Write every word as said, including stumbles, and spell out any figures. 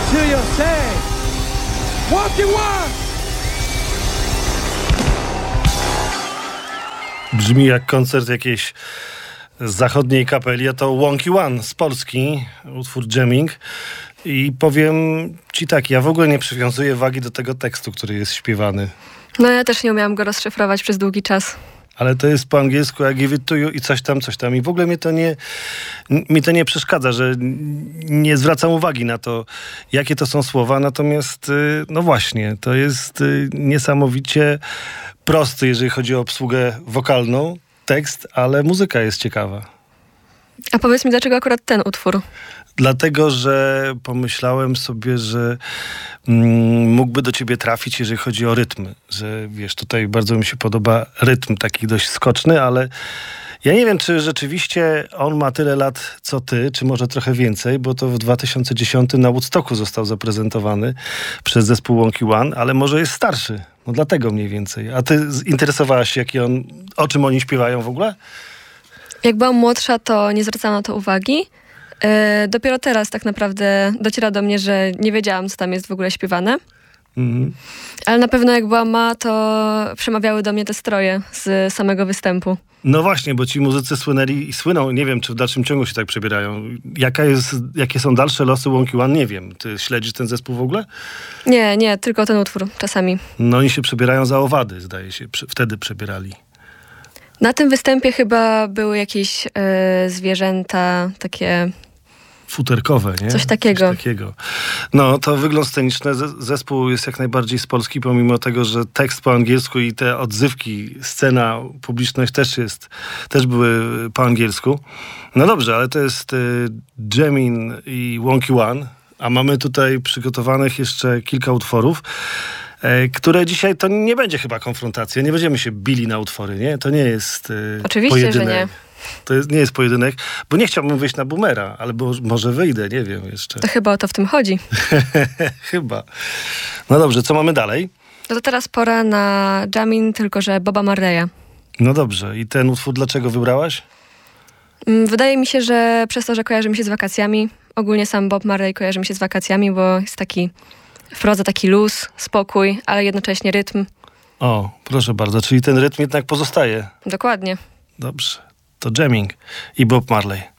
to you, say, what you want. Brzmi jak koncert jakiejś z zachodniej kapeli, a to Wonky One z Polski, utwór Jamming. I powiem ci tak, ja w ogóle nie przywiązuję wagi do tego tekstu, który jest śpiewany. No ja też nie umiałam go rozszyfrować przez długi czas. Ale to jest po angielsku I give it to you i coś tam, coś tam. I w ogóle mnie to nie, mi to nie przeszkadza, że nie zwracam uwagi na to, jakie to są słowa. Natomiast, no właśnie, to jest niesamowicie prosty, jeżeli chodzi o obsługę wokalną, tekst, ale muzyka jest ciekawa. A powiedz mi, dlaczego akurat ten utwór? Dlatego, że pomyślałem sobie, że mm, mógłby do ciebie trafić, jeżeli chodzi o rytmy. Że wiesz, tutaj bardzo mi się podoba rytm taki dość skoczny, ale ja nie wiem, czy rzeczywiście on ma tyle lat, co ty, czy może trochę więcej, bo to w dwa tysiące dziesiątym na Woodstocku został zaprezentowany przez zespół Wonky One, ale może jest starszy. No dlatego mniej więcej. A ty interesowałaś się, jaki on, o czym oni śpiewają w ogóle? Jak byłam młodsza, to nie zwracałam na to uwagi. Yy, dopiero teraz tak naprawdę dociera do mnie, że nie wiedziałam, co tam jest w ogóle śpiewane. Mm. Ale na pewno jak byłam mała, to przemawiały do mnie te stroje z samego występu. No właśnie, bo ci muzycy słynęli i słyną, nie wiem, czy w dalszym ciągu się tak przebierają. Jaka jest, jakie są dalsze losy Wonky One? Nie wiem. Ty śledzisz ten zespół w ogóle? Nie, nie, tylko ten utwór czasami. No oni się przebierają za owady, zdaje się. Wtedy przebierali. Na tym występie chyba były jakieś yy, zwierzęta takie... Futerkowe, nie? Coś takiego. Coś takiego. No, to wygląd sceniczny. Zespół jest jak najbardziej z Polski, pomimo tego, że tekst po angielsku i te odzywki, scena, publiczność też jest, też były po angielsku. No dobrze, ale to jest y, Jamin i Wonky One, a mamy tutaj przygotowanych jeszcze kilka utworów, y, które dzisiaj to nie będzie chyba konfrontacja, nie będziemy się bili na utwory, nie? To nie jest y, Oczywiście, pojedynek. że nie. To jest, nie jest pojedynek, bo nie chciałbym wyjść na boomera, ale bo, może wyjdę, nie wiem jeszcze. To chyba o to w tym chodzi. Chyba. No dobrze, co mamy dalej? No to teraz pora na Jamin, tylko że Boba Marleya. No dobrze. I ten utwór dlaczego wybrałaś? Wydaje mi się, że przez to, że kojarzy mi się z wakacjami. Ogólnie sam Bob Marley kojarzy mi się z wakacjami, bo jest taki, wprowadza taki luz, spokój, ale jednocześnie rytm. O, proszę bardzo. Czyli ten rytm jednak pozostaje. Dokładnie. Dobrze. To Jamming i Bob Marley.